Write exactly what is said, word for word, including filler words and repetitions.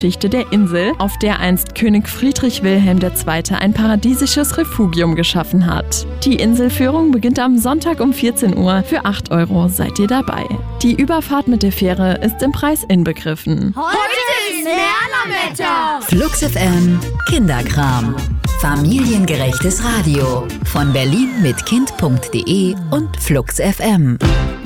Geschichte der Insel, auf der einst König Friedrich Wilhelm der Zweite ein paradiesisches Refugium geschaffen hat. Die Inselführung beginnt am Sonntag um vierzehn Uhr. Für acht Euro seid ihr dabei. Die Überfahrt mit der Fähre ist im Preis inbegriffen. Heute ist Lernerwetter! Flux F M Kinderkram. Familiengerechtes Radio von Berlin mit Kind punkt de und Flux F M.